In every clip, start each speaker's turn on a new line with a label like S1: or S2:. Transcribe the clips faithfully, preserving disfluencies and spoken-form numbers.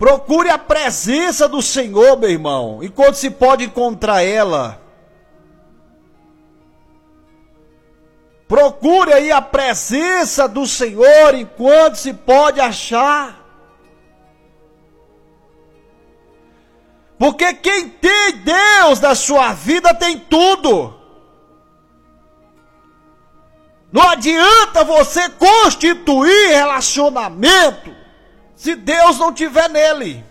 S1: Procure a presença do Senhor, meu irmão, enquanto se pode encontrar ela. Procure aí a presença do Senhor enquanto se pode achar. Porque quem tem Deus na sua vida tem tudo. Não adianta você constituir relacionamento se Deus não estiver nele.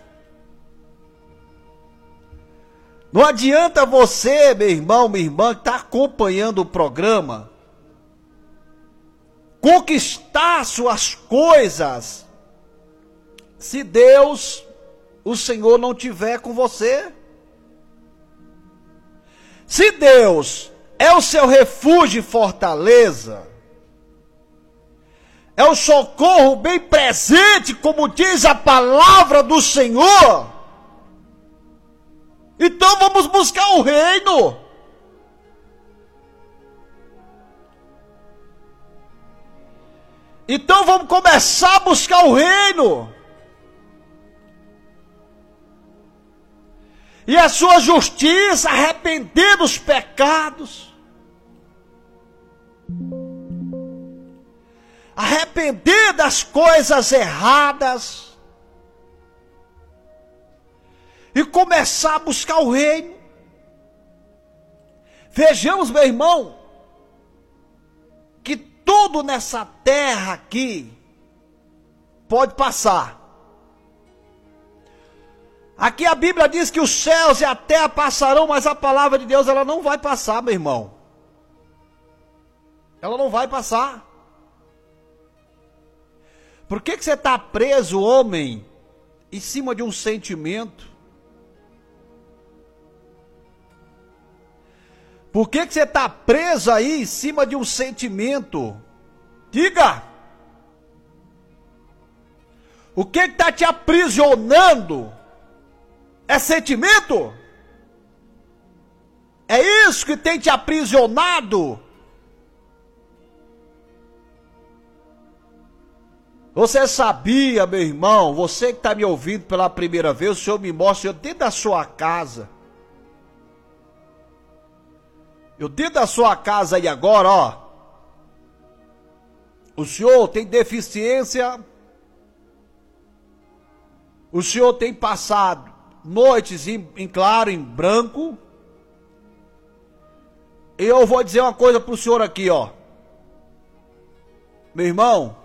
S1: Não adianta você, meu irmão, minha irmã, que está acompanhando o programa, conquistar suas coisas, se Deus, o Senhor, não estiver com você. Se Deus é o seu refúgio e fortaleza, é o socorro bem presente, como diz a palavra do Senhor, então vamos buscar o reino. Então vamos começar a buscar o reino. E a sua justiça, arrepender dos pecados. Arrepender das coisas erradas. E começar a buscar o reino. Vejamos, meu irmão, que tudo nessa terra aqui pode passar. Aqui a Bíblia diz que os céus e a terra passarão, mas a palavra de Deus ela não vai passar, meu irmão. Ela não vai passar. Por que que você está preso, homem, em cima de um sentimento? Por que que você está preso aí em cima de um sentimento? Diga! O que que está te aprisionando? É sentimento? É isso que tem te aprisionado? Você sabia, meu irmão, você que está me ouvindo pela primeira vez, o Senhor me mostra, eu dentro da sua casa. Eu dentro da sua casa aí agora, ó. O senhor tem deficiência. O senhor tem passado noites em, em claro, em branco. E eu vou dizer uma coisa pro senhor aqui, ó. Meu irmão,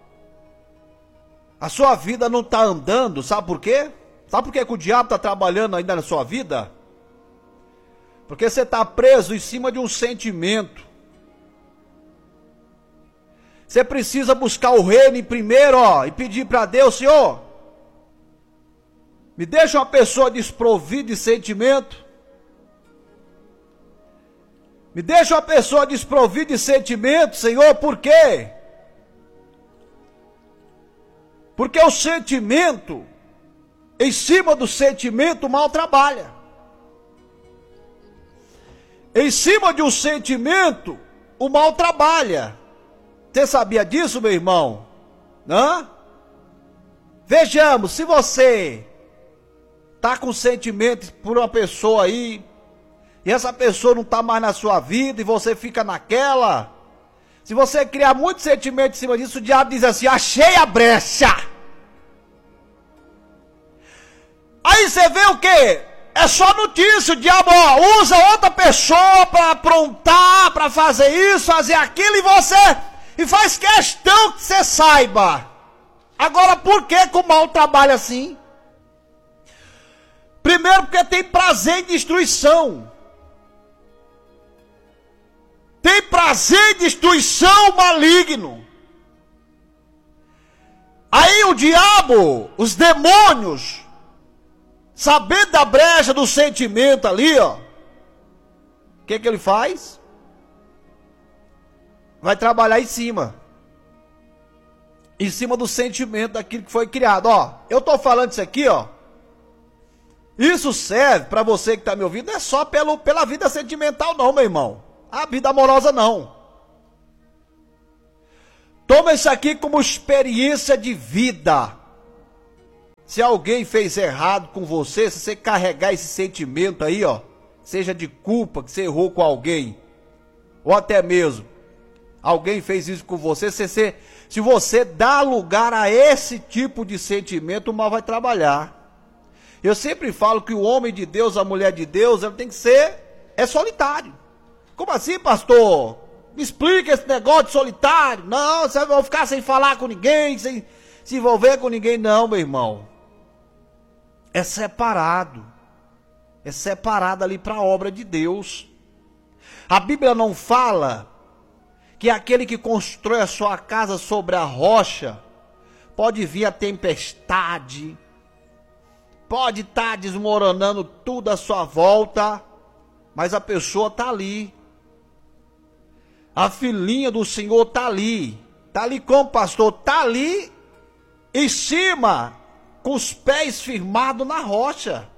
S1: a sua vida não está andando, sabe por quê? Sabe por que que o diabo está trabalhando ainda na sua vida? Porque você está preso em cima de um sentimento. Você precisa buscar o reino em primeiro, ó, e pedir para Deus, Senhor, me deixa uma pessoa desprovida de sentimento. Me deixa uma pessoa desprovida de sentimento, Senhor, por quê? Porque o sentimento, em cima do sentimento, o mal trabalha. Em cima de um sentimento, o mal trabalha. Você sabia disso, meu irmão? Hã? Vejamos, se você está com sentimento por uma pessoa aí, e essa pessoa não está mais na sua vida, e você fica naquela, se você criar muito sentimento em cima disso, o diabo diz assim, achei a brecha. Aí você vê o quê? É só notícia, o diabo ó, usa outra pessoa para aprontar, para fazer isso, fazer aquilo, e você, e faz questão que você saiba. Agora, por que que o mal trabalha assim? Primeiro, porque tem prazer em destruição. Tem prazer em destruição maligno. Aí o diabo, os demônios, sabendo da brecha do sentimento ali, ó, o que que ele faz? Vai trabalhar em cima. Em cima do sentimento daquilo que foi criado, ó. Eu tô falando isso aqui, ó. Isso serve para você que tá me ouvindo, não é só pelo, pela vida sentimental não, meu irmão. A vida amorosa não. Toma isso aqui como experiência de vida. Se alguém fez errado com você, se você carregar esse sentimento aí, ó, seja de culpa, que você errou com alguém, ou até mesmo alguém fez isso com você, se você, se você dá lugar a esse tipo de sentimento, o mal vai trabalhar. Eu sempre falo que o homem de Deus, a mulher de Deus, ela tem que ser, é solitário. Como assim, pastor? Me explica esse negócio de solitário. Não, você vai ficar sem falar com ninguém, sem se envolver com ninguém. Não, meu irmão. É separado. É separado ali para a obra de Deus. A Bíblia não fala que aquele que constrói a sua casa sobre a rocha, pode vir a tempestade, pode estar desmoronando tudo à sua volta, mas a pessoa está ali. A filhinha do Senhor está ali. Está ali como, pastor? Está ali em cima, com os pés firmados na rocha.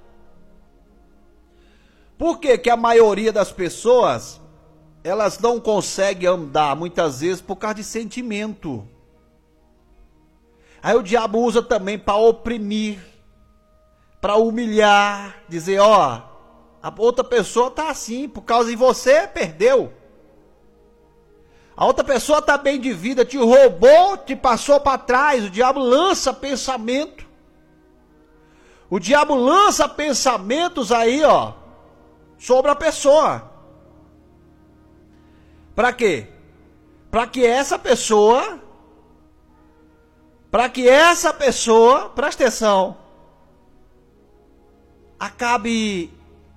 S1: Por que que a maioria das pessoas, elas não conseguem andar, muitas vezes, por causa de sentimento? Aí o diabo usa também para oprimir, para humilhar, dizer, ó, a outra pessoa está assim, por causa de você, perdeu. A outra pessoa está bem de vida, te roubou, te passou para trás. O diabo lança pensamento. O diabo lança pensamentos aí, ó, sobre a pessoa. Para quê? Para que essa pessoa, para que essa pessoa, presta atenção, acabe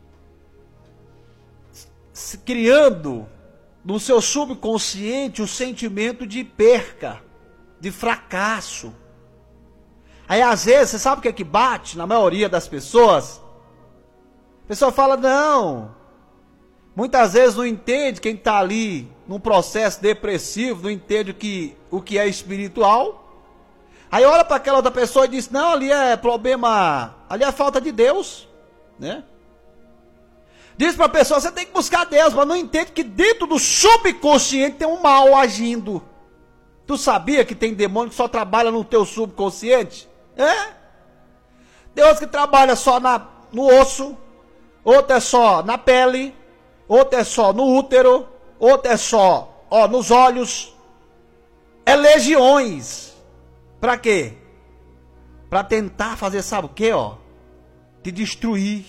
S1: se criando no seu subconsciente o sentimento de perca, de fracasso. Aí às vezes, você sabe o que é que bate na maioria das pessoas? A pessoa fala, não, muitas vezes não entende quem está ali num processo depressivo, não entende o que, o que é espiritual. Aí olha para aquela outra pessoa e diz, não, ali é problema, ali é falta de Deus, né? Diz para a pessoa, você tem que buscar Deus, mas não entende que dentro do subconsciente tem um mal agindo. Tu sabia que tem demônio que só trabalha no teu subconsciente? É? Deus que trabalha só na, no osso, outro é só na pele, outro é só no útero, outro é só, ó, nos olhos. É legiões. Para quê? Para tentar fazer, sabe o quê, ó? Te destruir.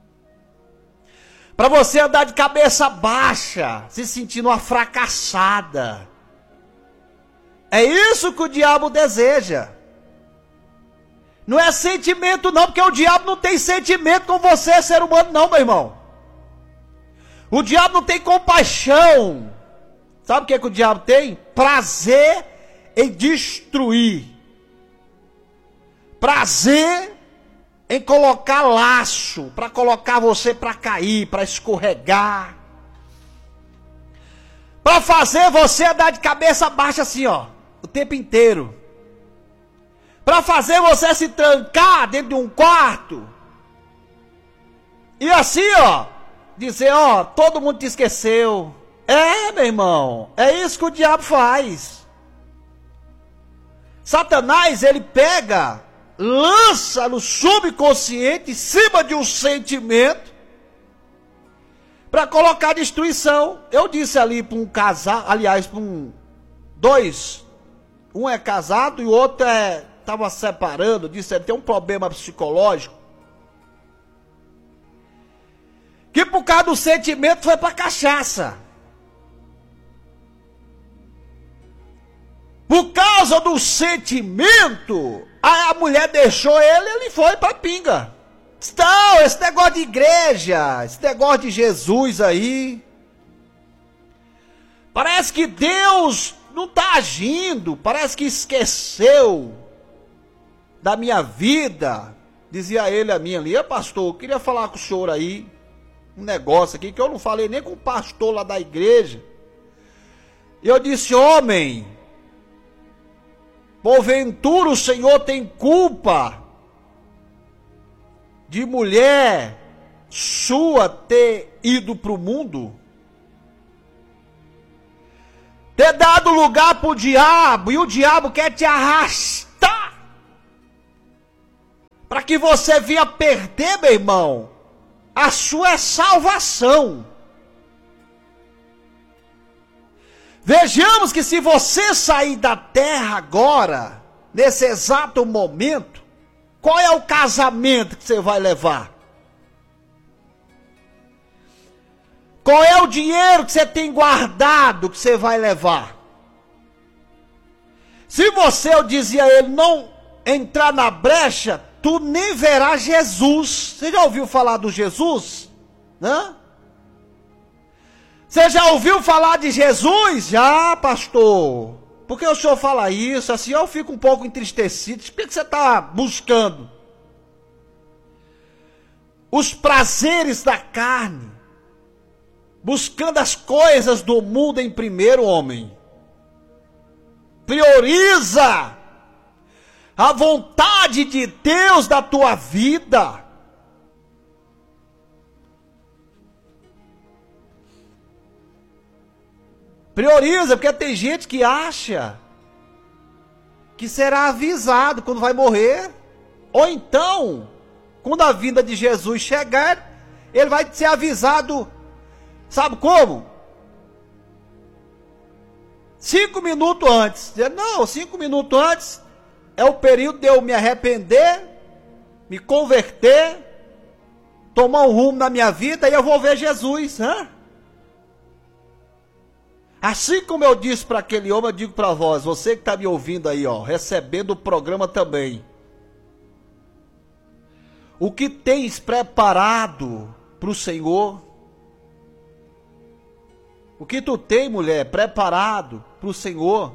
S1: Para você andar de cabeça baixa, se sentindo uma fracassada. É isso que o diabo deseja. Não é sentimento não, porque o diabo não tem sentimento com você, ser humano não, meu irmão. O diabo não tem compaixão. Sabe o que é que o diabo tem? Prazer em destruir. Prazer em colocar laço, para colocar você para cair, para escorregar, para fazer você andar de cabeça baixa assim, ó, o tempo inteiro, para fazer você se trancar dentro de um quarto, e assim, ó, dizer, ó, todo mundo te esqueceu. É, meu irmão, é isso que o diabo faz. Satanás, ele pega, lança no subconsciente, em cima de um sentimento, para colocar destruição. Eu disse ali para um casal, aliás, para um, dois, um é casado e o outro é, estava separando, disse, ele tem um problema psicológico, que por causa do sentimento foi para cachaça. Por causa do sentimento, a mulher deixou ele, ele foi para pinga. Então, esse negócio de igreja, esse negócio de Jesus aí, parece que Deus não está agindo, parece que esqueceu da minha vida. Dizia ele a mim ali, pastor, eu queria falar com o senhor aí, um negócio aqui, que eu não falei nem com o pastor lá da igreja. E eu disse, homem, porventura o Senhor tem culpa de mulher sua ter ido para o mundo? Ter dado lugar para o diabo, e o diabo quer te arrastar para que você venha perder, meu irmão, a sua salvação. Vejamos que se você sair da terra agora, nesse exato momento, qual é o casamento que você vai levar? Qual é o dinheiro que você tem guardado que você vai levar? Se você, eu dizia a ele, não entrar na brecha, tu nem verás Jesus. Você já ouviu falar do Jesus? Hã? Você já ouviu falar de Jesus? Já, pastor. Por que o senhor fala isso? Assim eu fico um pouco entristecido. Por que você está buscando os prazeres da carne? Buscando as coisas do mundo em primeiro, homem. Prioriza a vontade de Deus da tua vida. Prioriza, porque tem gente que acha que será avisado quando vai morrer. Ou então, quando a vinda de Jesus chegar, ele vai ser avisado. Sabe como? Cinco minutos antes. Não, cinco minutos antes é o período de eu me arrepender, me converter, tomar um rumo na minha vida e eu vou ver Jesus. Hã? Assim como eu disse para aquele homem, eu digo para vós, você que está me ouvindo aí, ó, recebendo o programa também. O que tens preparado para o Senhor? O que tu tem, mulher, preparado para o Senhor?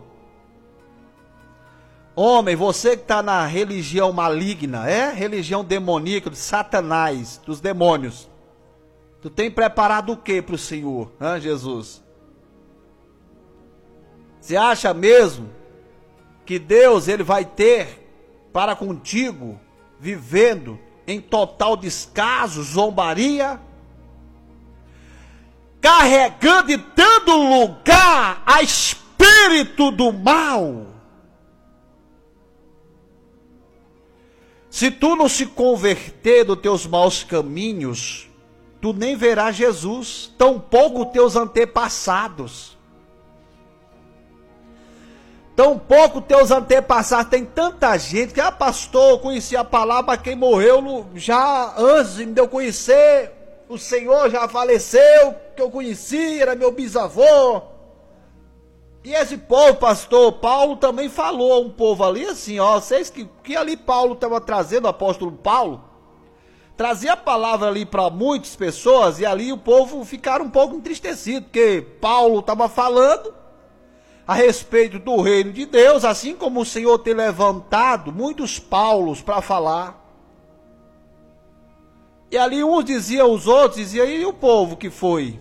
S1: Homem, você que está na religião maligna, é? Religião demoníaca, de Satanás, dos demônios. Tu tem preparado o que para o Senhor, hein, Jesus? Você acha mesmo que Deus ele vai ter para contigo, vivendo em total descaso, zombaria? Carregando e dando lugar a espírito do mal. Se tu não se converter dos teus maus caminhos, tu nem verás Jesus, tampouco teus antepassados. Tampouco teus antepassados. Tem tanta gente que, ah, pastor, eu conheci a palavra, quem morreu no, já antes de eu conhecer, o Senhor já faleceu, que eu conheci, era meu bisavô. E esse povo, pastor, Paulo também falou a um povo ali assim, ó, vocês que, que ali Paulo estava trazendo, o apóstolo Paulo, trazia a palavra ali para muitas pessoas, e ali o povo ficaram um pouco entristecido, porque Paulo estava falando a respeito do reino de Deus, assim como o Senhor tem levantado muitos Paulos para falar. E ali uns diziam, os outros diziam, e o povo que foi?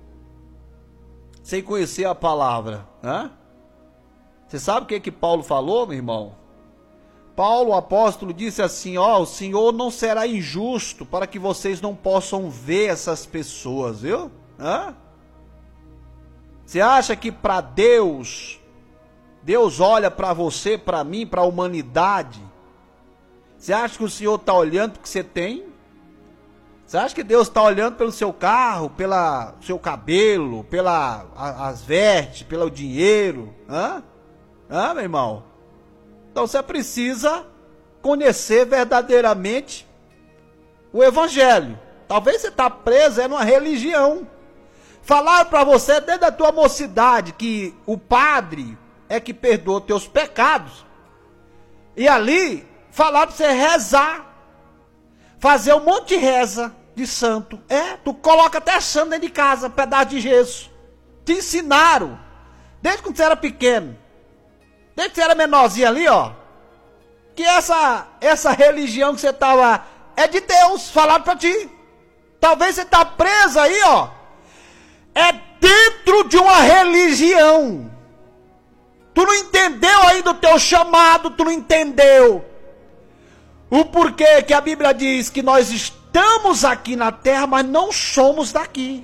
S1: Sem conhecer a palavra, né? Você sabe o que que Paulo falou, meu irmão? Paulo, o apóstolo, disse assim, ó, o Senhor não será injusto para que vocês não possam ver essas pessoas, viu? Hã? Você acha que para Deus, Deus olha para você, para mim, para a humanidade? Você acha que o Senhor está olhando para o que você tem? Você acha que Deus está olhando pelo seu carro, pelo seu cabelo, pela a, as vestes, pelo dinheiro? Hã? Hã, meu irmão? Então você precisa conhecer verdadeiramente o Evangelho. Talvez você está preso é numa religião. Falaram para você desde a tua mocidade que o padre é que perdoa teus pecados. E ali falaram para você rezar. Fazer um monte de reza de santo. É, tu coloca até santo dentro de casa, um pedaço de gesso. Te ensinaram. Desde quando você era pequeno. Desde que você era menorzinho ali, ó. Que essa, essa religião que você estava é de Deus. Falaram para ti. Talvez você tá preso aí, ó. É dentro de uma religião. Tu não entendeu aí do teu chamado, tu não entendeu o porquê que a Bíblia diz que nós estamos aqui na terra, mas não somos daqui.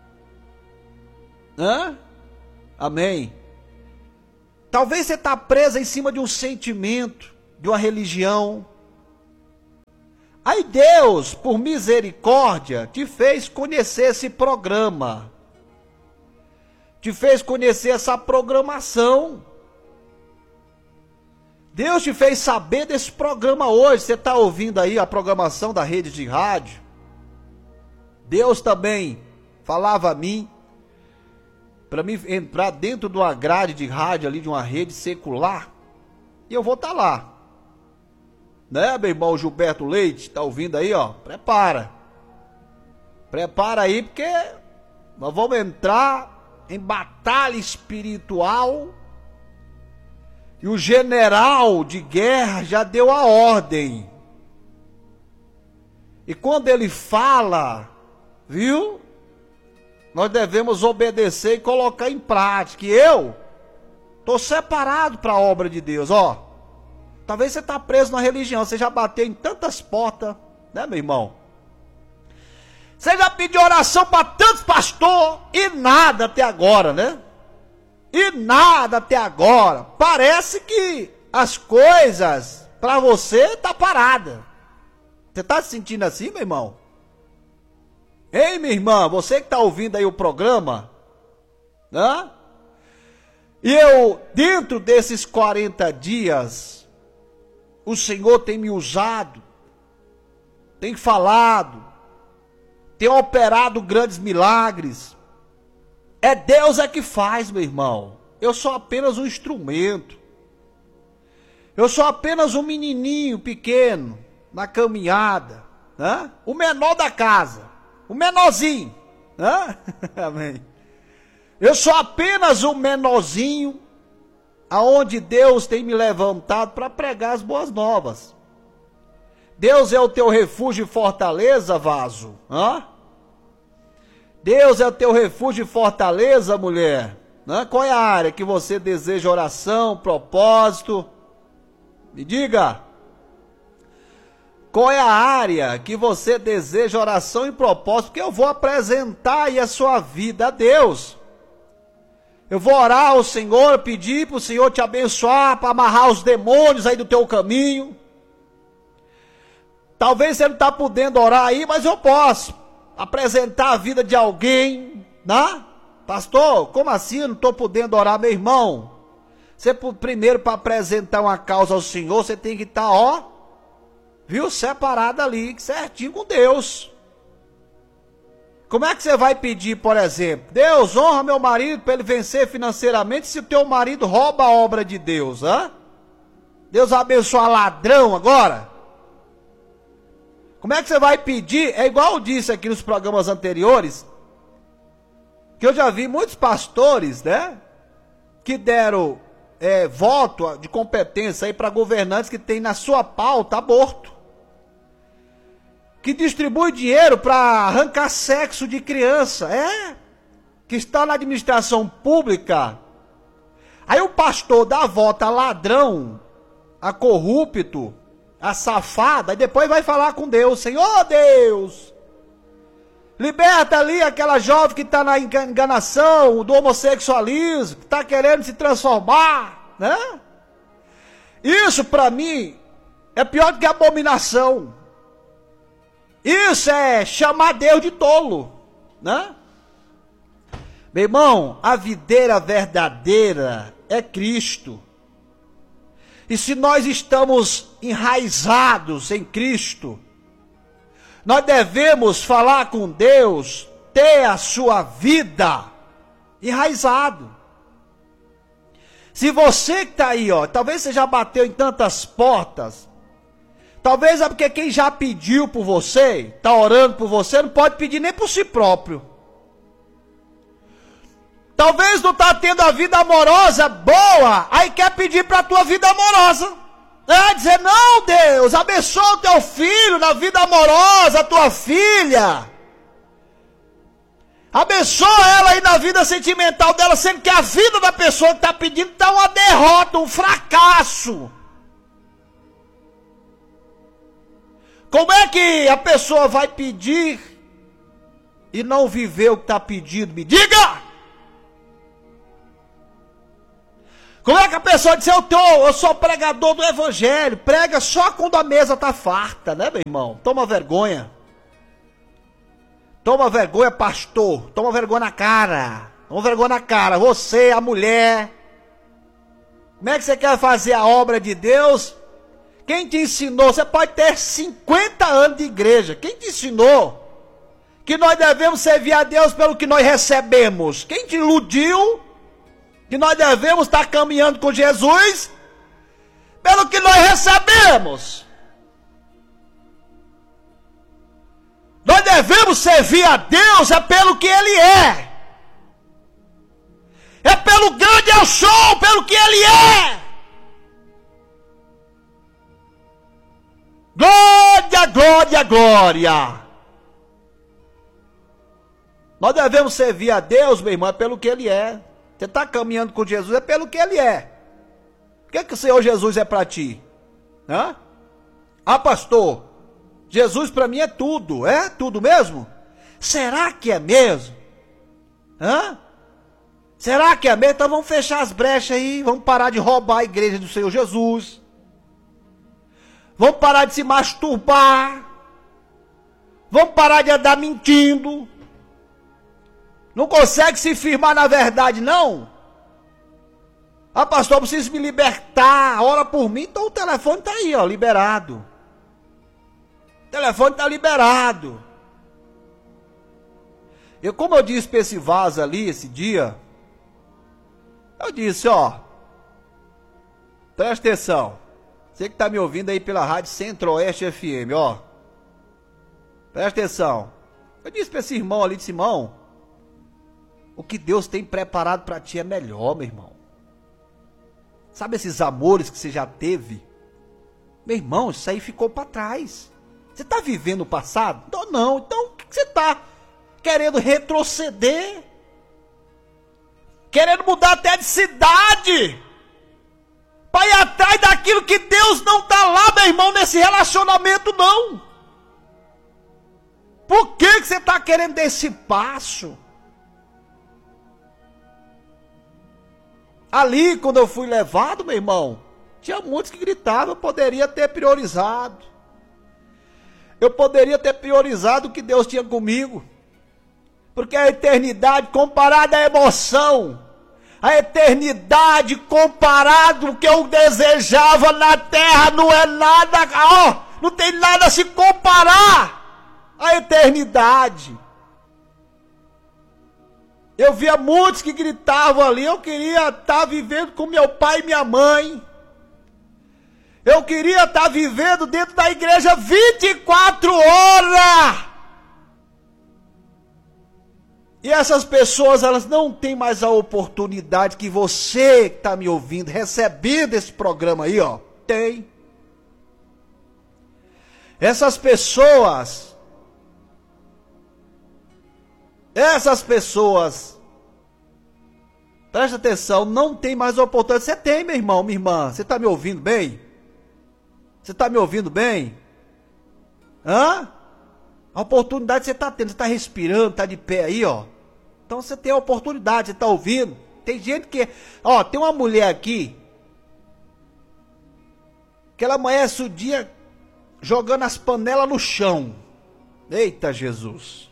S1: Hã? Amém? Talvez você está presa em cima de um sentimento, de uma religião. Aí Deus, por misericórdia, te fez conhecer esse programa. Te fez conhecer essa programação. Deus te fez saber desse programa hoje. Você está ouvindo aí a programação da rede de rádio. Deus também falava a mim para mim entrar dentro de uma grade de rádio ali, de uma rede secular. E eu vou estar tá lá. Né, meu irmão Gilberto Leite, tá ouvindo aí, ó? Prepara. Prepara aí, porque nós vamos entrar em batalha espiritual. E o general de guerra já deu a ordem. E quando ele fala, viu? Nós devemos obedecer e colocar em prática. E eu tô separado para a obra de Deus, ó. Talvez você está preso na religião, você já bateu em tantas portas, né, meu irmão? Você já pediu oração para tantos pastores e nada até agora, né? E nada até agora. Parece que as coisas para você tá parada. Você está se sentindo assim, meu irmão? Ei, minha irmã, você que está ouvindo aí o programa, né? E eu, dentro desses quarenta dias, o Senhor tem me usado, tem falado, tem operado grandes milagres. É Deus é que faz, meu irmão. Eu sou apenas um instrumento. Eu sou apenas um menininho pequeno na caminhada, né? O menor da casa, o menorzinho, né? Amém. Eu sou apenas um menorzinho aonde Deus tem me levantado para pregar as boas novas. Deus é o teu refúgio e fortaleza, vaso. Hã? Deus é o teu refúgio e fortaleza, mulher. Hã? Qual é a área que você deseja oração, propósito? Me diga. Qual é a área que você deseja oração e propósito? Porque eu vou apresentar aí a sua vida a Deus. Eu vou orar ao Senhor, pedir para o Senhor te abençoar, para amarrar os demônios aí do teu caminho. Talvez você não está podendo orar aí, mas eu posso apresentar a vida de alguém, né? Pastor, como assim eu não estou podendo orar, meu irmão? Você primeiro, para apresentar uma causa ao Senhor, você tem que estar, ó, viu, separado ali, certinho com Deus. Como é que você vai pedir, por exemplo, Deus, honra meu marido para ele vencer financeiramente, se o teu marido rouba a obra de Deus, hã? Deus abençoa ladrão agora? Como é que você vai pedir? É igual eu disse aqui nos programas anteriores, que eu já vi muitos pastores, né, que deram é, voto de competência aí para governantes que tem na sua pauta aborto. Que distribui dinheiro para arrancar sexo de criança, é, que está na administração pública. Aí o pastor dá voto a ladrão, a corrupto, a safada, e depois vai falar com Deus, Senhor Deus, liberta ali aquela jovem que está na enganação do homossexualismo, que está querendo se transformar, né? Isso para mim é pior do que abominação. Isso é chamar Deus de tolo, né? Meu irmão, a videira verdadeira é Cristo. E se nós estamos enraizados em Cristo, nós devemos falar com Deus, ter a sua vida enraizado. Se você que está aí, ó, talvez você já bateu em tantas portas, talvez é porque quem já pediu por você, está orando por você, não pode pedir nem por si próprio. Talvez não está tendo a vida amorosa boa, aí quer pedir para a tua vida amorosa. É dizer, não Deus, abençoa o teu filho na vida amorosa, a tua filha. Abençoa ela aí na vida sentimental dela, sendo que a vida da pessoa que está pedindo está uma derrota, um fracasso. Como é que a pessoa vai pedir e não viver o que está pedindo? Me diga! Como é que a pessoa diz, eu, tô, eu sou pregador do evangelho, prega só quando a mesa tá farta, né, meu irmão? Toma vergonha. Toma vergonha, pastor. Toma vergonha na cara. Toma vergonha na cara. Você, a mulher. Como é que você quer fazer a obra de Deus? Quem te ensinou? Você pode ter cinquenta anos de igreja. Quem te ensinou que nós devemos servir a Deus pelo que nós recebemos? Quem te iludiu que nós devemos estar caminhando com Jesus pelo que nós recebemos? Nós devemos servir a Deus é pelo que Ele é. É pelo grande eu sou, pelo que Ele é. Glória, glória, glória. Nós devemos servir a Deus, meu irmão, é pelo que Ele é. Você está caminhando com Jesus, é pelo que Ele é. O que, é que o Senhor Jesus é para ti? Hã? Ah, pastor, Jesus para mim é tudo. É tudo mesmo? Será que é mesmo? Hã? Será que é mesmo? Então vamos fechar as brechas aí. Vamos parar de roubar a igreja do Senhor Jesus. Vamos parar de se masturbar. Vamos parar de andar mentindo. Não consegue se firmar na verdade, não? Ah, pastor, eu preciso me libertar. Ora por mim. Então o telefone está aí, ó, liberado. O telefone está liberado. Eu, como eu disse para esse vaso ali, esse dia, eu disse, ó, presta atenção. Você que está me ouvindo aí pela Rádio Centro-Oeste F M, ó. Presta atenção. Eu disse para esse irmão ali, disse, irmão, o que Deus tem preparado para ti é melhor, meu irmão. Sabe esses amores que você já teve? Meu irmão, isso aí ficou para trás. Você está vivendo o passado? Não, não. Então, o que você está querendo retroceder? Querendo mudar até de cidade? Para ir atrás daquilo que Deus não está lá, meu irmão, nesse relacionamento, não. Por que, que você está querendo esse passo? Ali, quando eu fui levado, meu irmão, tinha muitos que gritavam, eu poderia ter priorizado. Eu poderia ter priorizado o que Deus tinha comigo. Porque a eternidade comparada à emoção, a eternidade comparado ao que eu desejava na terra não é nada, ó, não tem nada a se comparar à eternidade. Eu via muitos que gritavam ali, eu queria estar vivendo com meu pai e minha mãe. Eu queria estar vivendo dentro da igreja vinte e quatro horas. E essas pessoas, elas não têm mais a oportunidade que você que está me ouvindo, recebendo esse programa aí, ó, tem. Essas pessoas, essas pessoas, presta atenção, não tem mais oportunidade. Você tem, meu irmão, minha irmã, você está me ouvindo bem? Você está me ouvindo bem? Hã? A oportunidade você está tendo, você está respirando, está de pé aí, ó. Então você tem a oportunidade, você está ouvindo. Tem gente que, ó, tem uma mulher aqui, que ela amanhece o dia jogando as panelas no chão. Eita Jesus.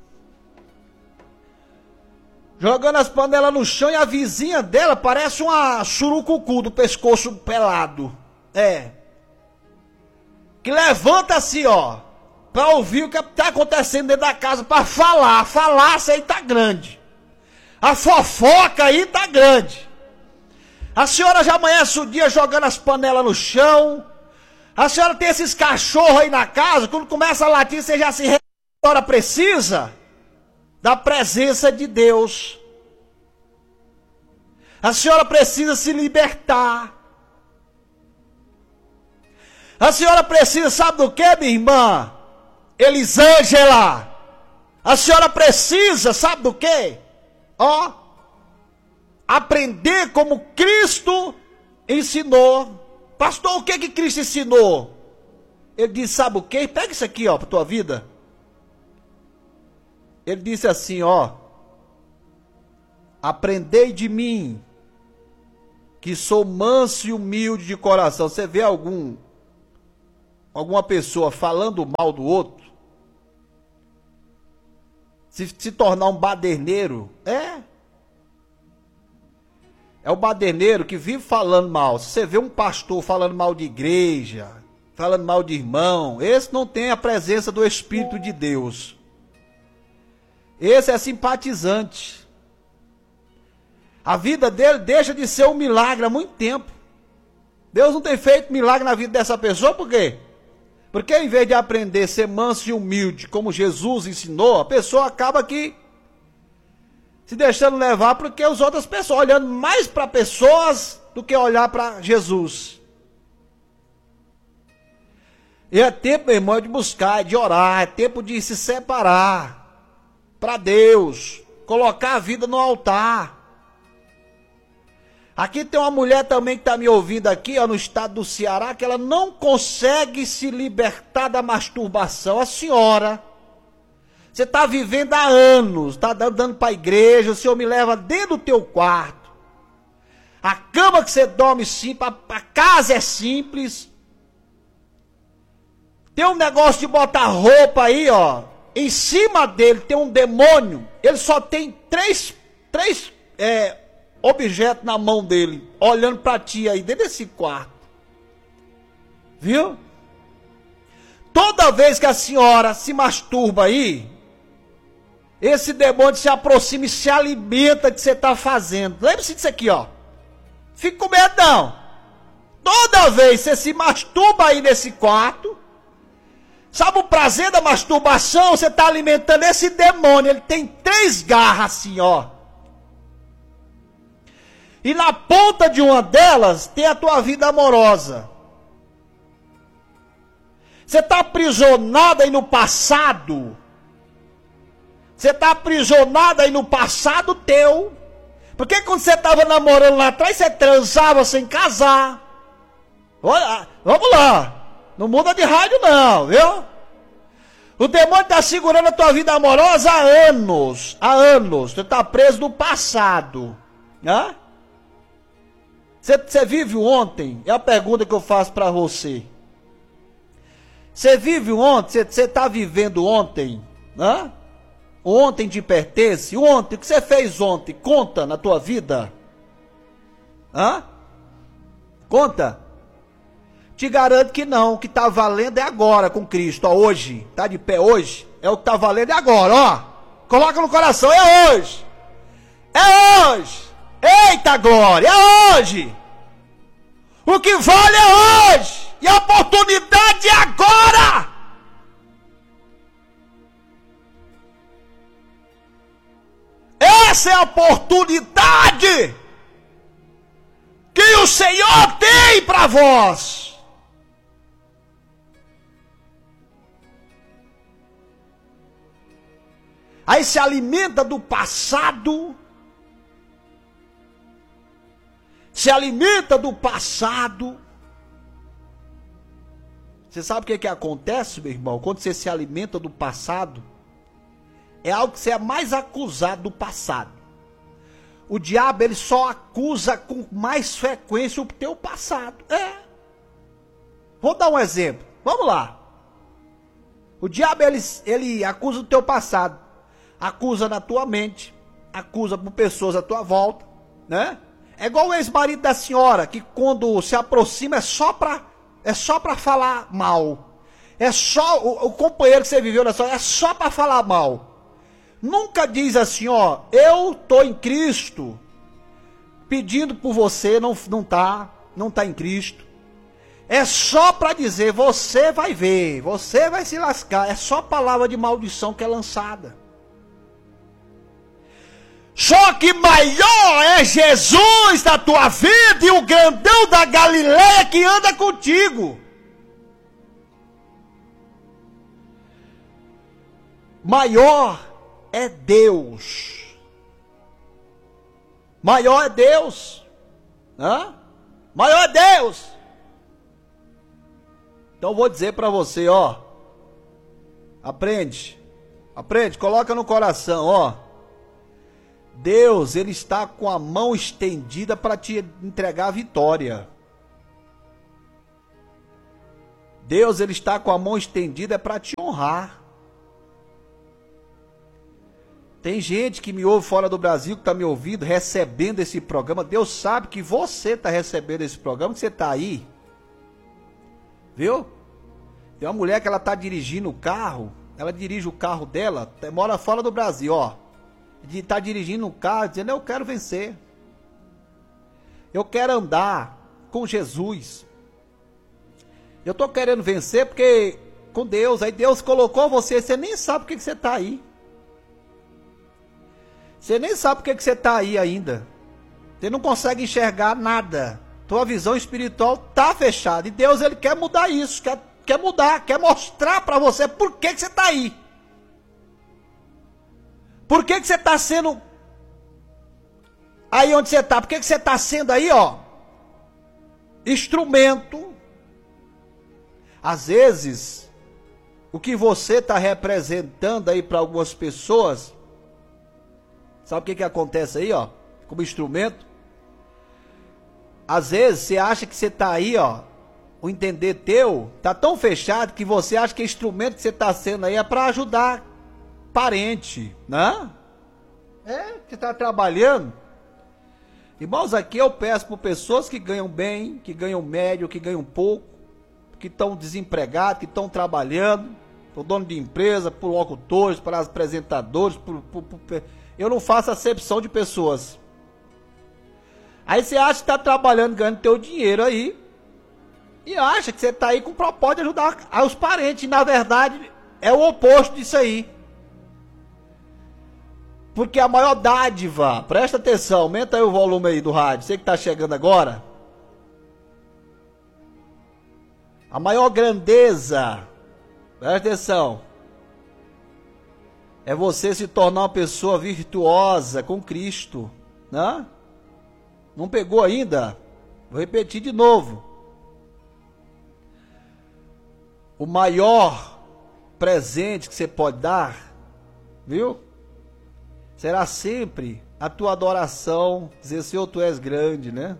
S1: Jogando as panelas no chão e a vizinha dela parece uma surucucu do pescoço pelado. É. Que levanta assim, ó, para ouvir o que está acontecendo dentro da casa, para falar. A falácia aí tá grande. A fofoca aí tá grande. A senhora já amanhece o dia jogando as panelas no chão. A senhora tem esses cachorros aí na casa, quando começa a latir, você já se re... A senhora precisa da presença de Deus. A senhora precisa se libertar. A senhora precisa, sabe do que, minha irmã? Elisângela. A senhora precisa, sabe do que? Ó, aprender como Cristo ensinou. Pastor, o que que Cristo ensinou? Ele disse, sabe o que? Pega isso aqui, ó, para tua vida. Ele disse assim, ó: aprendei de mim, que sou manso e humilde de coração. Você vê algum, alguma pessoa falando mal do outro? Se, se tornar um baderneiro, é. É o baderneiro que vive falando mal. Se você vê um pastor falando mal de igreja, falando mal de irmão, esse não tem a presença do Espírito de Deus. Esse é simpatizante. A vida dele deixa de ser um milagre há muito tempo. Deus não tem feito milagre na vida dessa pessoa, por quê? Porque em vez de aprender a ser manso e humilde, como Jesus ensinou, a pessoa acaba aqui se deixando levar porque as outras pessoas, olhando mais para pessoas do que olhar para Jesus. E é tempo, meu irmão, de buscar, de orar, é tempo de se separar para Deus, colocar a vida no altar. Aqui tem uma mulher também que está me ouvindo aqui, ó, no estado do Ceará, que ela não consegue se libertar da masturbação. A senhora, você está vivendo há anos, está dando para a igreja, o Senhor me leva dentro do teu quarto. A cama que você dorme simples, a casa é simples. Tem um negócio de botar roupa aí, ó. Em cima dele tem um demônio. Ele só tem três, três é, objetos na mão dele, olhando para ti aí, dentro desse quarto. Viu? Toda vez que a senhora se masturba aí, esse demônio se aproxima e se alimenta do que você está fazendo. Lembre-se disso aqui, ó. Fique com medo, não. Toda vez que você se masturba aí nesse quarto, sabe o prazer da masturbação? Você está alimentando esse demônio. Ele tem três garras assim, ó. E na ponta de uma delas tem a tua vida amorosa. Você está aprisionado aí no passado. Você está aprisionado aí no passado teu. Porque quando você estava namorando lá atrás, você transava sem casar. Olha, vamos lá. Não muda de rádio não, viu? O demônio está segurando a tua vida amorosa há anos. Há anos. Você está preso no passado. Hã? Você, você vive ontem? É a pergunta que eu faço para você. Você vive ontem? Você está vivendo ontem? Hã? Ontem te pertence? Ontem, o que você fez ontem? Conta na tua vida? Hã? Conta? Te garanto que não, o que está valendo é agora com Cristo, ó, hoje, está de pé hoje, é o que está valendo é agora, ó, coloca no coração, é hoje, é hoje, eita glória, é hoje, o que vale é hoje, e a oportunidade é agora. Essa é a oportunidade que o Senhor tem para vós. Aí se alimenta do passado, se alimenta do passado. Você sabe o que, que acontece, meu irmão? Quando você se alimenta do passado, é algo que você é mais acusado do passado. O diabo, ele só acusa com mais frequência o teu passado. É. Vou dar um exemplo. Vamos lá. O diabo, ele, ele acusa o teu passado. Acusa na tua mente, acusa por pessoas à tua volta, né? É igual o ex-marido da senhora, que quando se aproxima é só para é só para falar mal. É só o, o companheiro que você viveu na sua, é só para falar mal. Nunca diz assim, ó, eu tô em Cristo, pedindo por você, não não tá, não tá em Cristo. É só para dizer, você vai ver, você vai se lascar. É só palavra de maldição que é lançada. Só que maior é Jesus da tua vida e o grandão da Galileia que anda contigo. Maior é Deus. Maior é Deus. Hã? Maior é Deus. Então vou dizer para você, ó. Aprende. Aprende, coloca no coração, ó. Deus, ele está com a mão estendida para te entregar a vitória. Deus, ele está com a mão estendida para te honrar. Tem gente que me ouve fora do Brasil, que está me ouvindo, recebendo esse programa. Deus sabe que você está recebendo esse programa, que você está aí. Viu? Tem uma mulher que ela está dirigindo o carro, ela dirige o carro dela, mora fora do Brasil, ó. Está dirigindo um carro, dizendo, eu quero vencer. Eu quero andar com Jesus. Eu estou querendo vencer porque com Deus, aí Deus colocou você, você nem sabe por que você está aí. Você nem sabe por que você está aí ainda. Você não consegue enxergar nada. Tua visão espiritual está fechada. E Deus, ele quer mudar isso, quer, quer mudar, quer mostrar para você por que, que você está aí. Por que, que você está sendo aí onde você está? Por que, que você está sendo aí, ó, instrumento? Às vezes, o que você está representando aí para algumas pessoas, sabe o que, que acontece aí, ó, como instrumento? Às vezes, você acha que você está aí, ó, o entender teu está tão fechado que você acha que o instrumento que você está sendo aí é para ajudar parente, né? É, que está trabalhando. Irmãos, aqui eu peço por pessoas que ganham bem, que ganham médio, que ganham pouco, que estão desempregados, que estão trabalhando, por dono de empresa, por locutores, para apresentadores, por, por, por... eu não faço acepção de pessoas. Aí você acha que está trabalhando, ganhando teu dinheiro aí, e acha que você está aí com o propósito de ajudar os parentes, e na verdade é o oposto disso aí. Porque a maior dádiva, presta atenção, aumenta aí o volume aí do rádio, você que está chegando agora. A maior grandeza, presta atenção, é você se tornar uma pessoa virtuosa com Cristo, né? Não pegou ainda? Vou repetir de novo. O maior presente que você pode dar, viu? Será sempre a tua adoração, dizer, Senhor, tu és grande, né?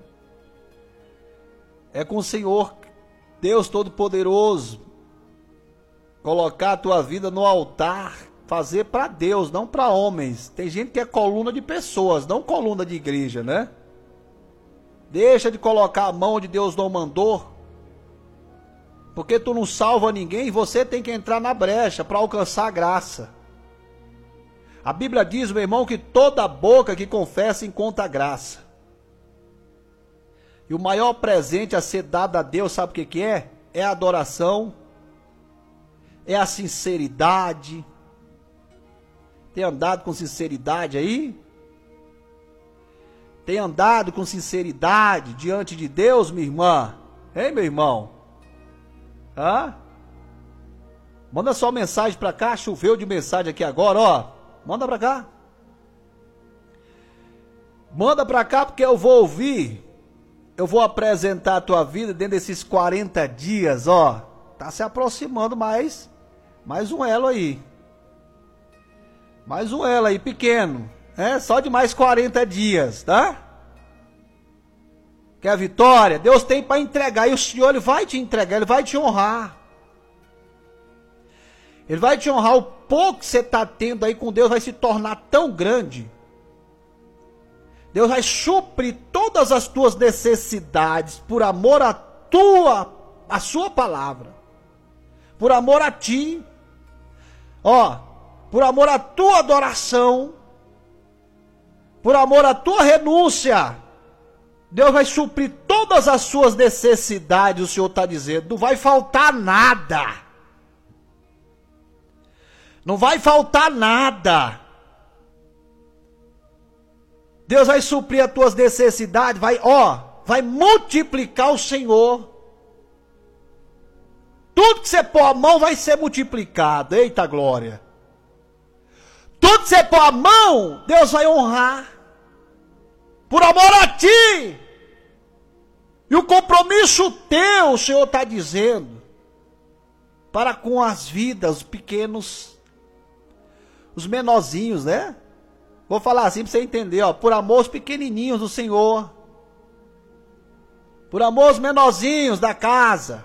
S1: É com o Senhor, Deus Todo-Poderoso, colocar a tua vida no altar, fazer para Deus, não para homens. Tem gente que é coluna de pessoas, não coluna de igreja, né? Deixa de colocar a mão onde Deus não mandou, porque tu não salva ninguém, você tem que entrar na brecha para alcançar a graça. A Bíblia diz, meu irmão, que toda boca que confessa encontra graça. E o maior presente a ser dado a Deus, sabe o que que é? É a adoração, é a sinceridade. Tem andado com sinceridade aí? Tem andado com sinceridade diante de Deus, minha irmã? Hein, meu irmão? Hã? Manda sua mensagem para cá, choveu de mensagem aqui agora, ó. Manda pra cá. Manda pra cá porque eu vou ouvir. Eu vou apresentar a tua vida dentro desses quarenta dias, ó. Tá se aproximando mais. Mais um elo aí. Mais um elo aí, pequeno. É, só de mais quarenta dias, tá? Quer a vitória? Deus tem para entregar. E o Senhor, Ele vai te entregar, Ele vai te honrar. Ele vai te honrar. O pouco que você está tendo aí com Deus vai se tornar tão grande. Deus vai suprir todas as tuas necessidades por amor à tua, à sua palavra. Por amor a ti. Ó, por amor à tua adoração. Por amor à tua renúncia. Deus vai suprir todas as suas necessidades, o Senhor está dizendo. Não vai faltar nada. Não vai faltar nada. Deus vai suprir as tuas necessidades, vai, ó, vai multiplicar o Senhor. Tudo que você pôr a mão vai ser multiplicado. Eita glória. Tudo que você pôr a mão, Deus vai honrar. Por amor a ti. E o compromisso teu, o Senhor está dizendo, para com as vidas, os pequenos, os menorzinhos, né? Vou falar assim para você entender, ó. Por amor aos pequenininhos do Senhor. Por amor aos menorzinhos da casa.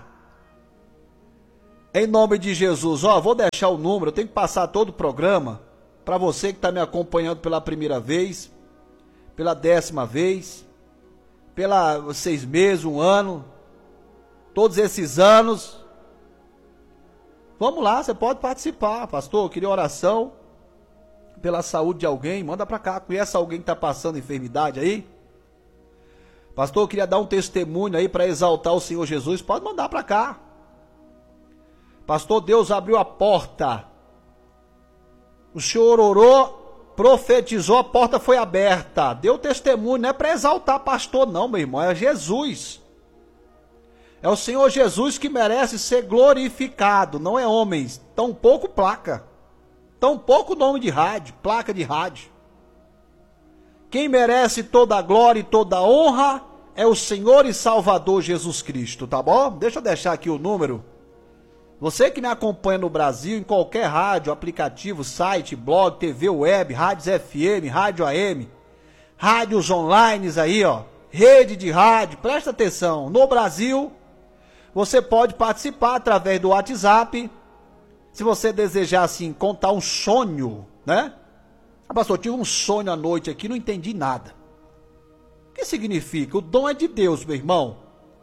S1: Em nome de Jesus, ó, vou deixar o número, eu tenho que passar todo o programa para você que está me acompanhando pela primeira vez, pela décima vez, pela seis meses, um ano, todos esses anos. Vamos lá, você pode participar, pastor, eu queria oração pela saúde de alguém, manda para cá, conhece alguém que está passando enfermidade aí? Pastor, eu queria dar um testemunho aí para exaltar o Senhor Jesus, pode mandar para cá. Pastor, Deus abriu a porta. O senhor orou, profetizou, a porta foi aberta. Deu testemunho, não é para exaltar pastor não, meu irmão, é Jesus. É o Senhor Jesus que merece ser glorificado, não é homens. Tão pouco placa, tão pouco nome de rádio, placa de rádio. Quem merece toda a glória e toda a honra é o Senhor e Salvador Jesus Cristo, tá bom? Deixa eu deixar aqui o número. Você que me acompanha no Brasil, em qualquer rádio, aplicativo, site, blog, T V, web, rádios F M, rádio A M, rádios online aí, ó, rede de rádio, presta atenção, no Brasil, você pode participar através do WhatsApp, se você desejar, assim, contar um sonho, né? Ah, pastor, eu tive um sonho à noite aqui, não entendi nada. O que significa? O dom é de Deus, meu irmão.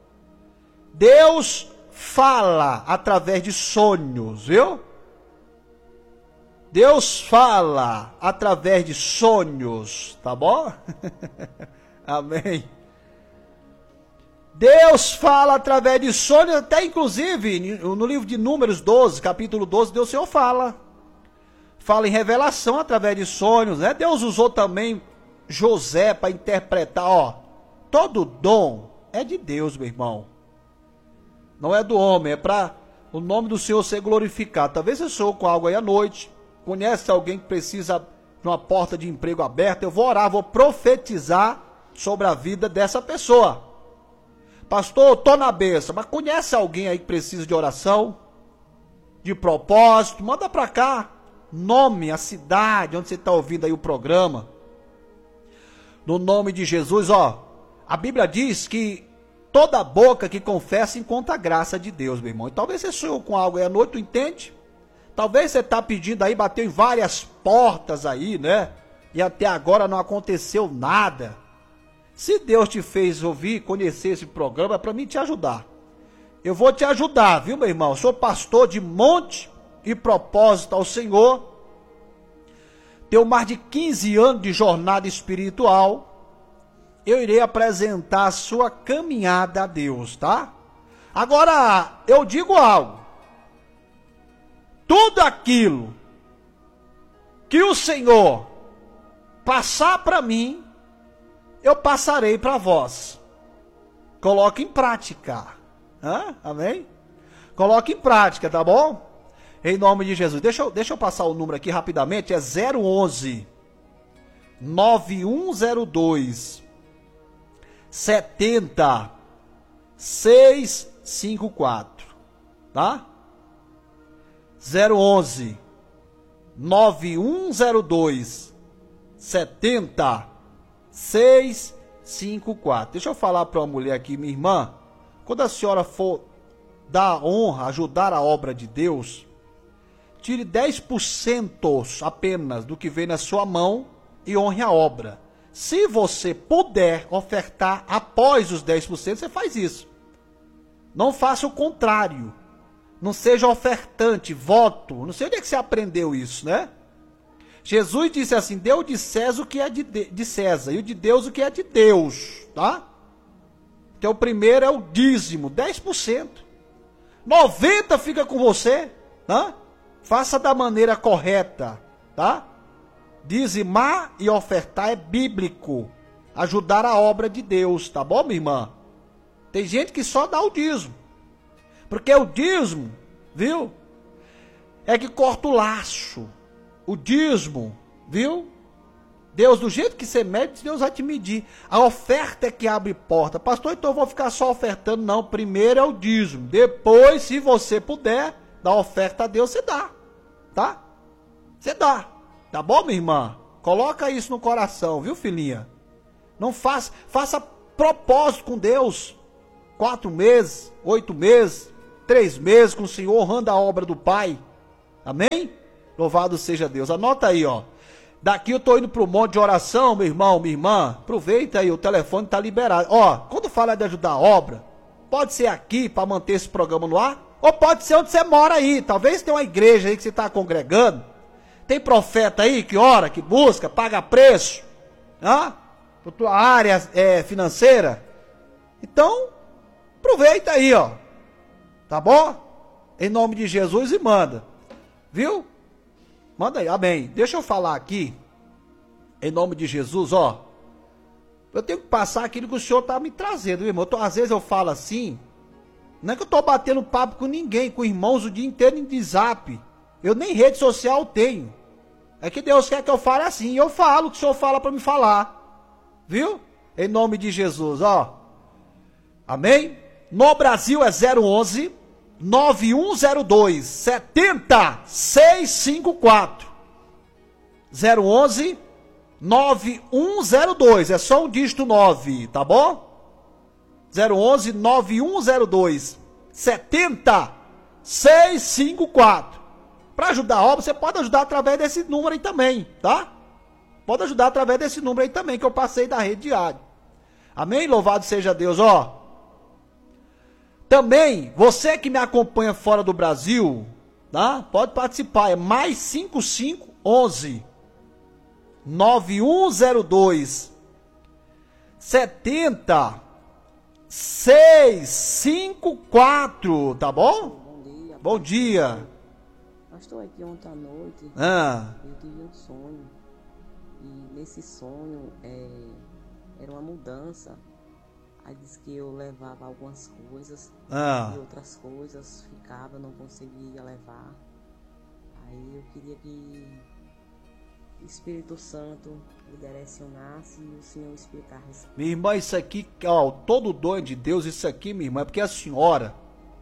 S1: Deus fala através de sonhos, viu? Deus fala através de sonhos, tá bom? Amém. Deus fala através de sonhos, até inclusive no livro de Números doze, capítulo doze, Deus Senhor fala. Fala em revelação através de sonhos, né? Deus usou também José para interpretar, ó. Todo dom é de Deus, meu irmão. Não é do homem, é para o nome do Senhor ser glorificado. Talvez você sou com algo aí à noite, conhece alguém que precisa de uma porta de emprego aberta, eu vou orar, vou profetizar sobre a vida dessa pessoa. Pastor, eu tô na benção, mas conhece alguém aí que precisa de oração, de propósito? Manda para cá, nome, a cidade onde você está ouvindo aí o programa. No nome de Jesus, ó, a Bíblia diz que toda boca que confessa encontra a graça de Deus, meu irmão. E talvez você sonhou com algo aí à noite, tu entende? Talvez você está pedindo aí, bateu em várias portas aí, né? E até agora não aconteceu nada. Se Deus te fez ouvir, conhecer esse programa, é para mim te ajudar. Eu vou te ajudar, viu, meu irmão? Eu sou pastor de monte e propósito ao Senhor. Tenho mais de quinze anos de jornada espiritual. Eu irei apresentar a sua caminhada a Deus, tá? Agora, eu digo algo. Tudo aquilo que o Senhor passar para mim, eu passarei para vós. Coloque em prática. Hã? Amém? Coloque em prática, tá bom? Em nome de Jesus. Deixa eu, deixa eu passar o número aqui rapidamente. É zero onze, nove um zero dois, setenta, seiscentos e cinquenta e quatro, tá? zero onze, nove um zero dois, setenta, seiscentos e cinquenta e quatro. Deixa eu falar para uma mulher aqui, minha irmã, quando a senhora for dar honra, ajudar a obra de Deus, tire dez por cento apenas do que vem na sua mão e honre a obra. Se você puder ofertar após os dez por cento, você faz isso. Não faça o contrário. Não seja ofertante, voto. Não sei onde é que você aprendeu isso, né? Jesus disse assim, dê o de César o que é de, de César, e o de Deus o que é de Deus, tá? Então o primeiro é o dízimo, dez por cento. noventa por cento fica com você, tá? Faça da maneira correta, tá? Dizimar e ofertar é bíblico. Ajudar a obra de Deus, tá bom, minha irmã? Tem gente que só dá o dízimo. Porque o dízimo, viu? É que corta o laço. O dízimo, viu? Deus, do jeito que você mede, Deus vai te medir. A oferta é que abre porta. Pastor, então eu vou ficar só ofertando. Não, primeiro é o dízimo. Depois, se você puder, dar oferta a Deus, você dá. Tá? Você dá. Tá bom, minha irmã? Coloca isso no coração, viu, filhinha? Não faça, faça propósito com Deus. Quatro meses, oito meses, três meses com o Senhor, honrando a obra do Pai. Amém? Louvado seja Deus. Anota aí, ó. Daqui eu tô indo pro monte de oração, meu irmão, minha irmã. Aproveita aí, o telefone tá liberado. Ó, quando fala de ajudar a obra, pode ser aqui para manter esse programa no ar, ou pode ser onde você mora aí. Talvez tenha uma igreja aí que você tá congregando. Tem profeta aí que ora, que busca, paga preço, né? Para tua área é, financeira. Então, aproveita aí, ó. Tá bom? Em nome de Jesus e manda. Viu? Manda aí, amém. Deixa eu falar aqui, em nome de Jesus, ó. Eu tenho que passar aquilo que o Senhor tá me trazendo, irmão. Eu tô, às vezes eu falo assim, não é que eu tô batendo papo com ninguém, com irmãos o dia inteiro em de zap. Eu nem rede social tenho. É que Deus quer que eu fale assim, e eu falo o que o Senhor fala para me falar. Viu? Em nome de Jesus, ó. Amém? No Brasil é zero onze, nove um zero dois, sete zero seis cinco quatro. zero onze, nove um zero dois, é só um dígito nove, tá bom? zero onze, nove um zero dois, sete zero seis cinco quatro. Para ajudar a obra, você pode ajudar através desse número aí também, tá? Pode ajudar através desse número aí também, que eu passei da rede diária. Amém? Louvado seja Deus, ó. Também, você que me acompanha fora do Brasil, tá? Pode participar, é mais cinco cinco onze, nove um zero dois, sete zero seis cinco quatro, tá bom?
S2: Bom dia.
S1: Bom dia.
S2: Pastor, aqui ontem à noite,
S1: Ah.
S2: eu tive um sonho, e nesse sonho é, era uma mudança. Aí disse que eu levava algumas coisas,
S1: Ah.
S2: e outras coisas ficava, não conseguia levar. Aí eu queria que o Espírito Santo me direcionasse e o Senhor explicasse.
S1: Minha irmã, isso aqui, ó, todo dom de Deus, isso aqui, minha irmã, é porque a senhora,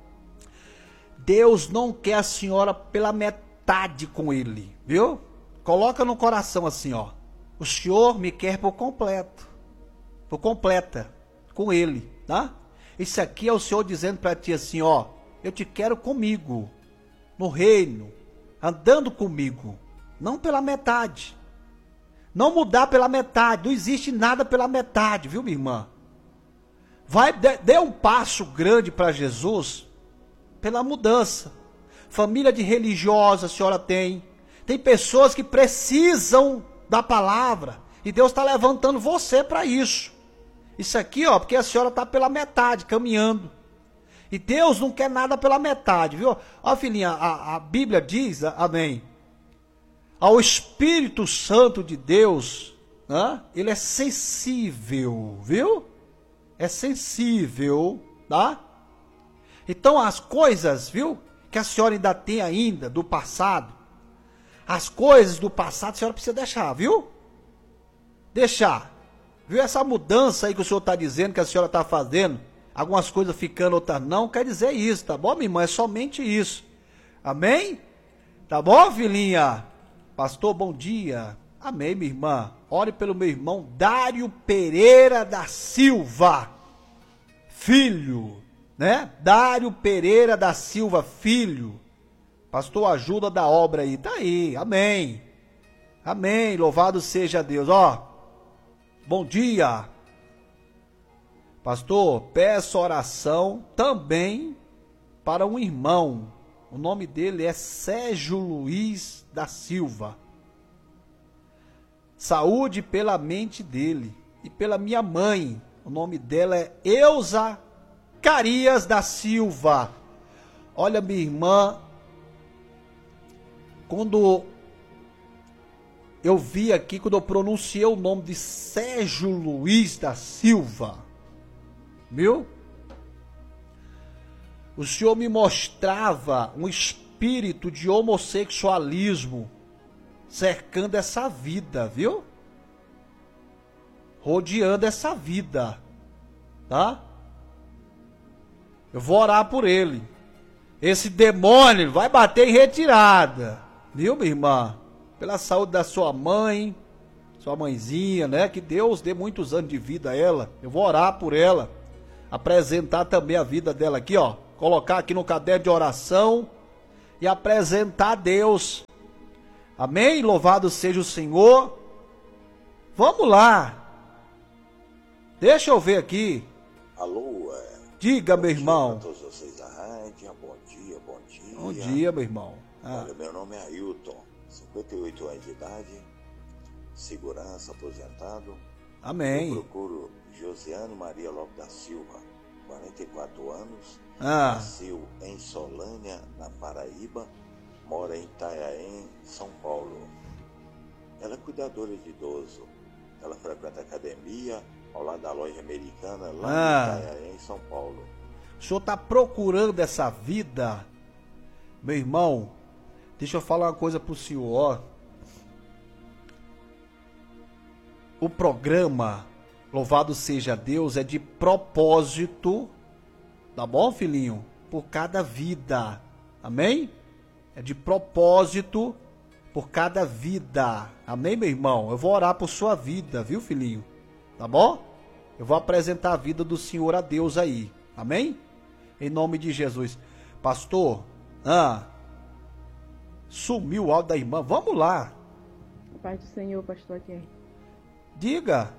S1: Deus não quer a senhora pela metade com ele, viu? Coloca no coração assim, ó. O Senhor me quer por completo, por completa, com ele, tá? Isso aqui é o Senhor dizendo para ti assim, ó. Eu te quero comigo, no reino, andando comigo, não pela metade. Não mudar pela metade, não existe nada pela metade, viu, minha irmã? Vai, dê, dê um passo grande para Jesus pela mudança. Família de religiosa a senhora tem. Tem pessoas que precisam da palavra. E Deus está levantando você para isso. Isso aqui, ó, porque a senhora está pela metade, caminhando. E Deus não quer nada pela metade, viu? Ó, filhinha, a, a Bíblia diz, amém, ao Espírito Santo de Deus, né? Ele é sensível, viu? É sensível, tá? Então as coisas, viu, que a senhora ainda tem ainda do passado, as coisas do passado a senhora precisa deixar, viu? Deixar. Viu essa mudança aí que o senhor está dizendo, que a senhora está fazendo, algumas coisas ficando, outras não, quer dizer isso, tá bom, minha irmã? É somente isso. Amém? Tá bom, filhinha? Pastor, bom dia. Amém, minha irmã. Ore pelo meu irmão Dário Pereira da Silva, filho, né? Dário Pereira da Silva, filho. Pastor, ajuda da obra aí. Tá aí, amém. Amém, louvado seja Deus. Ó, bom dia. Pastor, peço oração também para um irmão. O nome dele é Sérgio Luiz da Silva. Saúde pela mente dele e pela minha mãe. O nome dela é Eusa Carias da Silva. Olha, minha irmã, quando eu vi aqui, quando eu pronunciei o nome de Sérgio Luiz da Silva, viu? O Senhor me mostrava um espírito de homossexualismo cercando essa vida, viu? Rodeando essa vida, tá? Eu vou orar por ele. Esse demônio vai bater em retirada, viu, minha irmã? Pela saúde da sua mãe, sua mãezinha, né? Que Deus dê muitos anos de vida a ela. Eu vou orar por ela, apresentar também a vida dela aqui, ó. Colocar aqui no caderno de oração e apresentar a Deus. Amém? Louvado seja o Senhor. Vamos lá. Deixa eu ver aqui.
S3: Alô, é...
S1: Diga,
S3: bom
S1: meu
S3: dia
S1: irmão.
S3: a todos vocês da rádio. Bom dia, bom dia.
S1: Bom dia, meu irmão. Ah.
S3: Olha, meu nome é Ailton, cinquenta e oito anos de idade, segurança, aposentado.
S1: Amém.
S3: Eu procuro Josiane Maria Lopes da Silva, quarenta e quatro anos,
S1: Ah.
S3: nasceu em Solânia, na Paraíba, mora em Itanhaém, São Paulo. Ela é cuidadora de idoso. Ela frequenta a academia ao lado da loja americana, lá
S1: Ah.
S3: em Itanhaém, em São Paulo.
S1: O senhor está procurando essa vida? Meu irmão, deixa eu falar uma coisa pro senhor, ó. O programa, louvado seja Deus, é de propósito, tá bom, filhinho? Por cada vida, amém? É de propósito por cada vida, amém, meu irmão? Eu vou orar por sua vida, viu, filhinho? Tá bom? Eu vou apresentar a vida do Senhor a Deus aí, amém? Em nome de Jesus. Pastor, ah, sumiu o áudio da irmã, vamos lá.
S2: Paz do Senhor, pastor aqui.
S1: Diga.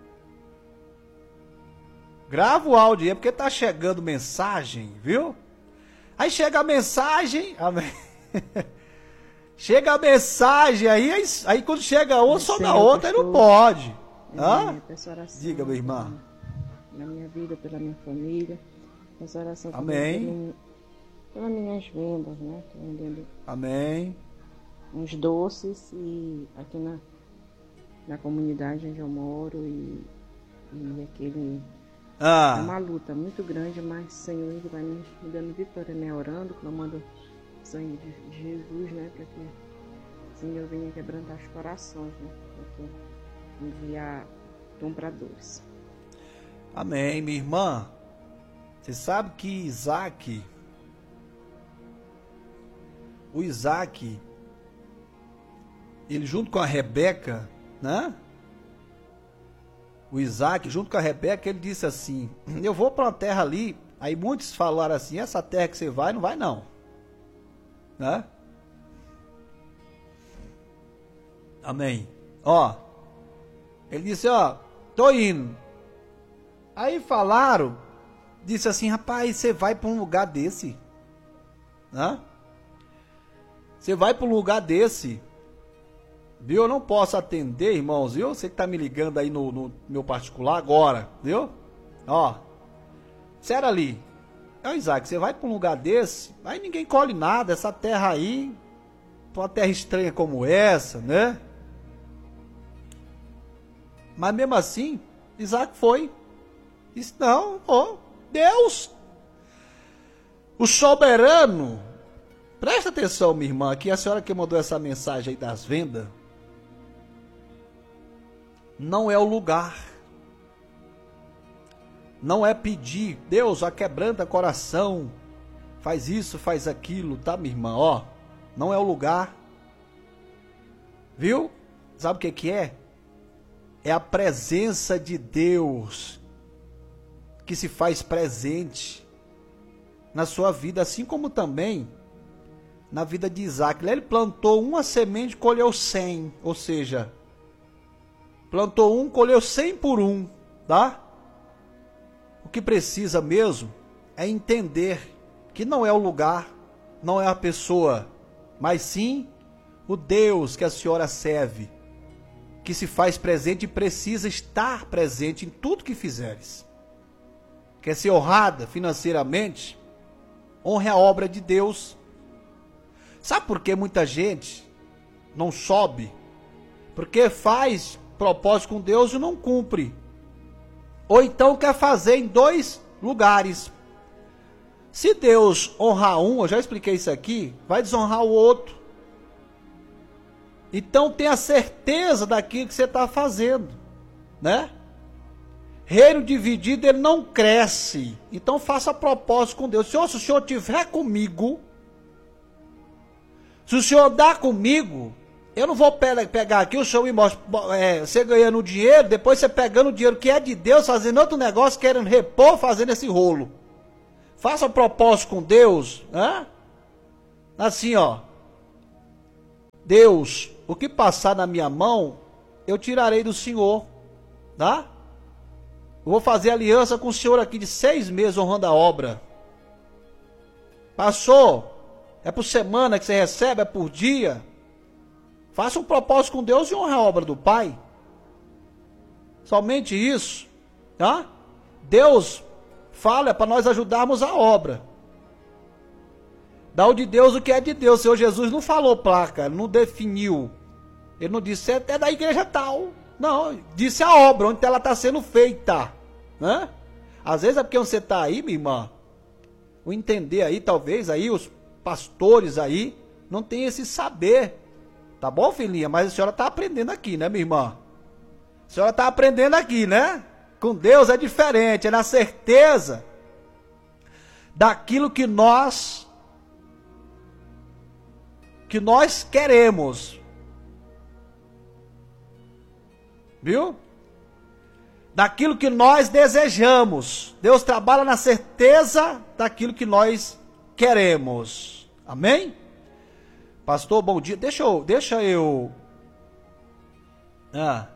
S1: Grava o áudio aí, porque tá chegando mensagem, viu? Aí chega a mensagem, amém. Chega a mensagem aí, aí, aí quando chega uma só na outra, aí não pode. Hã? Diga, minha irmã.
S2: Na minha vida, pela minha família. Essa oração
S1: Amém.
S2: Pelo, pelas minhas vendas, né? Tô vendendo
S1: Amém.
S2: uns doces e aqui na, na comunidade onde eu moro e, e aquele...
S1: Ah.
S2: É uma luta muito grande, mas o Senhor ele vai me dando vitória, né? Orando, clamando o sangue de, de Jesus, né? Para que o Senhor venha quebrantar os corações, né? Para que enviar compradores.
S1: Amém, minha irmã. Você sabe que Isaac, o Isaac, ele junto com a Rebeca, né? O Isaac, junto com a Rebeca, ele disse assim, eu vou para uma terra ali, aí muitos falaram assim, essa terra que você vai, não vai não. Né? Amém. Ó, ele disse, ó, tô indo. Aí falaram, disse assim, rapaz, você vai para um lugar desse, né? Você vai para um lugar desse, viu? Eu não posso atender, irmãos, viu? Você que tá me ligando aí no, no meu particular agora, viu? Ó, sério ali, é o Isaac, você vai para um lugar desse, aí ninguém colhe nada, essa terra aí, uma terra estranha como essa, né? Mas mesmo assim, Isaac foi. Disse, não, ó, Deus, o soberano, presta atenção, minha irmã, aqui a senhora que mandou essa mensagem aí das vendas, não é o lugar, não é pedir, Deus, aquebranta coração, faz isso, faz aquilo, tá, minha irmã, ó, não é o lugar, viu? Sabe o que que é? É a presença de Deus que se faz presente na sua vida, assim como também na vida de Isaac. Ele plantou uma semente e colheu cem, ou seja, plantou um, colheu cem por um, tá? O que precisa mesmo é entender que não é o lugar, não é a pessoa, mas sim o Deus que a senhora serve, que se faz presente e precisa estar presente em tudo que fizeres. Quer ser honrada financeiramente? Honre a obra de Deus. Sabe por que muita gente não sobe? Porque faz propósito com Deus e não cumpre. Ou então quer fazer em dois lugares. Se Deus honrar um, eu já expliquei isso aqui, vai desonrar o outro. Então tenha certeza daquilo que você está fazendo, né? Reino dividido, ele não cresce. Então faça propósito com Deus. Senhor, se o Senhor estiver comigo, se o Senhor andar comigo, Eu não vou pe pegar aqui o senhor me mostra, é, você ganhando dinheiro, depois você pegando o dinheiro que é de Deus, fazendo outro negócio, querendo repor, fazendo esse rolo. Faça um propósito com Deus, né? Assim, ó. Deus, o que passar na minha mão, eu tirarei do Senhor, tá? Eu vou fazer aliança com o Senhor aqui de seis meses honrando a obra. Passou, é por semana que você recebe, é por dia. Faça um propósito com Deus e honre a obra do Pai. Somente isso, tá? Deus fala para nós ajudarmos a obra. Dá o de Deus o que é de Deus. O Senhor Jesus não falou placa, não definiu. Ele não disse, é da igreja tal. Não, disse a obra, onde ela está sendo feita. Né? Às vezes é porque você está aí, minha irmã, o entender aí, talvez, aí os pastores aí, não tem esse saber. Tá bom, filhinha? Mas a senhora está aprendendo aqui, né, minha irmã? A senhora está aprendendo aqui, né? Com Deus é diferente, é na certeza daquilo que nós que nós queremos. Viu? Daquilo que nós desejamos. Deus trabalha na certeza daquilo que nós queremos. Amém? Pastor, bom dia. Deixa eu, deixa eu Ah.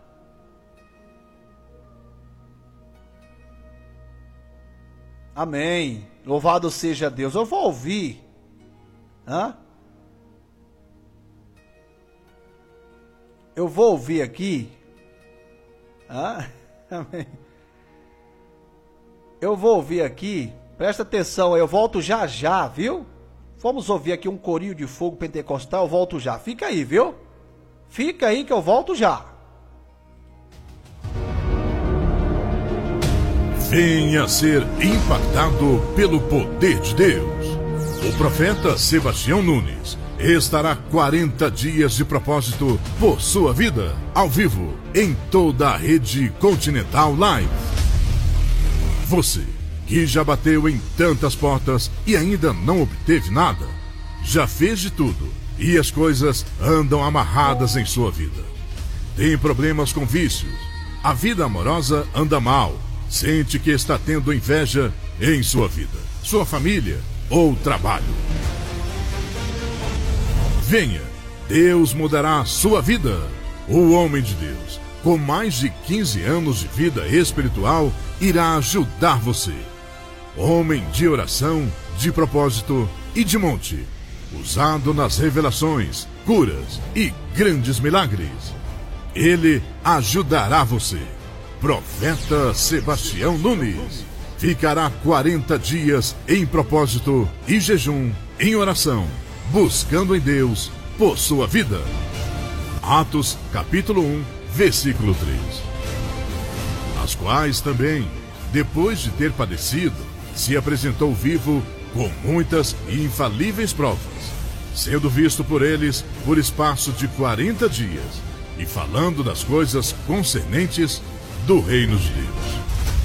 S1: Amém. Louvado seja Deus. Eu vou ouvir. Hã? Eu vou ouvir aqui. Hã? Amém. Eu vou ouvir aqui. Presta atenção, eu volto já já, viu? Vamos ouvir aqui um corinho de fogo pentecostal, eu volto já. Fica aí, viu? Fica aí que eu volto já.
S4: Venha ser impactado pelo poder de Deus. O profeta Sebastião Nunes estará quarenta dias de propósito por sua vida, ao vivo, em toda a rede Continental Live. Você que já bateu em tantas portas e ainda não obteve nada, já fez de tudo e as coisas andam amarradas em sua vida. Tem problemas com vícios, a vida amorosa anda mal, sente que está tendo inveja em sua vida, sua família ou trabalho. Venha, Deus mudará a sua vida. O homem de Deus, com mais de quinze anos de vida espiritual, irá ajudar você. Homem de oração, de propósito e de monte, usado nas revelações, curas e grandes milagres. Ele ajudará você. Profeta Sebastião Nunes ficará quarenta dias em propósito e jejum, em oração, buscando em Deus por sua vida. Atos capítulo um, versículo três. As quais também, depois de ter padecido, se apresentou vivo com muitas e infalíveis provas, sendo visto por eles por espaço de quarenta dias, e falando das coisas concernentes do reino de Deus.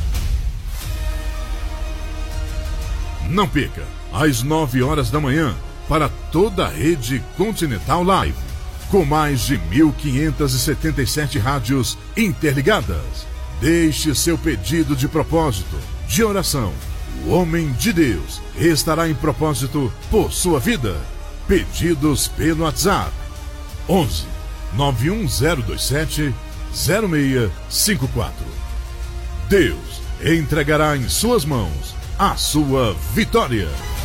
S4: Não perca, às nove horas da manhã, para toda a rede Continental Live, com mais de mil quinhentas e setenta e sete rádios interligadas. Deixe seu pedido de propósito, de oração. O homem de Deus estará em propósito por sua vida. Pedidos pelo WhatsApp onze, nove um zero dois sete, zero seis cinco quatro. Deus entregará em suas mãos a sua vitória.